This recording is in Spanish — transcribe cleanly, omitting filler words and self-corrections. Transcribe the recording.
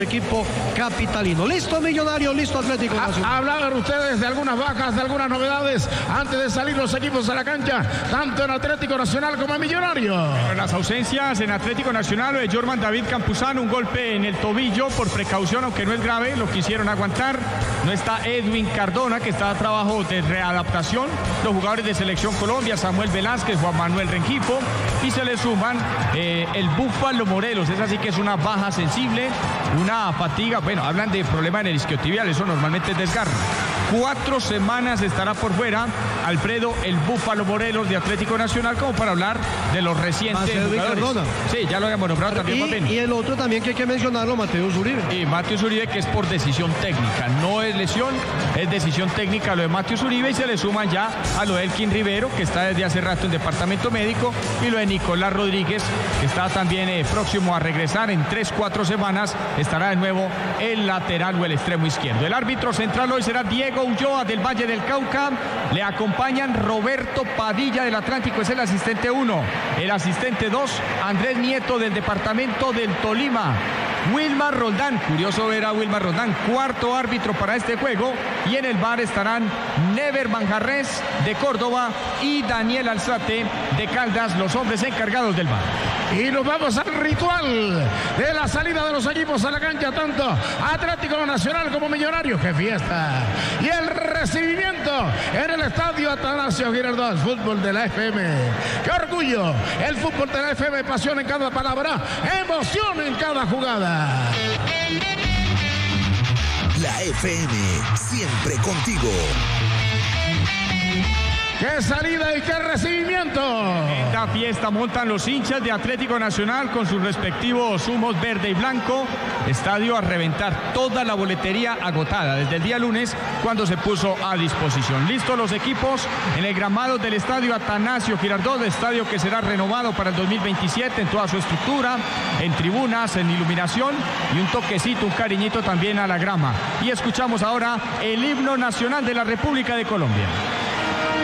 Equipo capitalino. ¿Listo Millonario? ¿Listo Atlético Nacional? Hablaban ustedes de algunas bajas, de algunas novedades antes de salir los equipos a la cancha, tanto en Atlético Nacional como en Millonario. Las ausencias en Atlético Nacional, de Jorman David Campuzano, un golpe en el tobillo por precaución, aunque no es grave, lo quisieron aguantar. No está Edwin Cardona, que está a trabajo de readaptación. Los jugadores de Selección Colombia, Samuel Velázquez, Juan Manuel Rengifo, y se le suman el Búfalo Morelos. Esa sí que es una baja sensible, una fatiga. Bueno, hablan de problema en el isquiotibial, eso normalmente es desgarro. 4 semanas estará por fuera Alfredo el Búfalo Morelos de Atlético Nacional, como para hablar de los recientes jugadores. Sí, ya lo habíamos nombrado también. Y el otro también que hay que mencionarlo, Mateus Uribe. Y Mateus Uribe, que es por decisión técnica, no es lesión, es decisión técnica lo de Mateus Uribe, y se le suman ya a lo de Elkin Rivero, que está desde hace rato en departamento médico, y lo de Nicolás Rodríguez, que está también próximo a regresar en 3-4 semanas, estará de nuevo el lateral o el extremo izquierdo. El árbitro central hoy será Diego Ulloa del Valle del Cauca. Le acompañan Roberto Padilla del Atlántico, es el asistente 1. El asistente 2, Andrés Nieto del departamento del Tolima. Wilmar Roldán, curioso ver a Wilmar Roldán, cuarto árbitro para este juego, y en el VAR estarán Never Manjarres de Córdoba y Daniel Alzate de Caldas, los hombres encargados del VAR. Y nos vamos al ritual de la salida de los equipos a la cancha, tanto Atlético Nacional como Millonarios. ¡Qué fiesta! Y el recibimiento en el estadio Atanasio Girardot, fútbol de la FM. ¡Qué orgullo! El fútbol de la FM, pasión en cada palabra, emoción en cada jugada. La FM, siempre contigo. ¡Qué salida y qué recibimiento! Esta fiesta montan los hinchas de Atlético Nacional con sus respectivos humos verde y blanco. Estadio a reventar, toda la boletería agotada desde el día lunes, cuando se puso a disposición. Listos los equipos en el gramado del estadio Atanasio Girardot, estadio que será renovado para el 2027 en toda su estructura, en tribunas, en iluminación, y un toquecito, un cariñito también a la grama. Y escuchamos ahora el himno nacional de la República de Colombia.